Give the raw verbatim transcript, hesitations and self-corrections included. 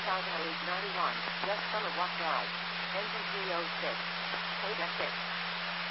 ninety-one, West Summerwalk Drive. Engine three oh six. Code F six.